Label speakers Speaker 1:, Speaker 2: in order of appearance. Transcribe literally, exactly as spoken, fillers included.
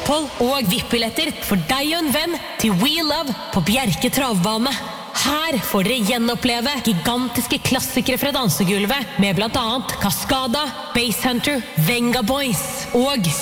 Speaker 1: opphold og V I P-billetter for deg og en venn til We Love på Bjerke travbane. Her får dere gjenoppleve gigantiske klassikere fra dansegulvet med blant annet Cascada, Basshunter, Venga Boys og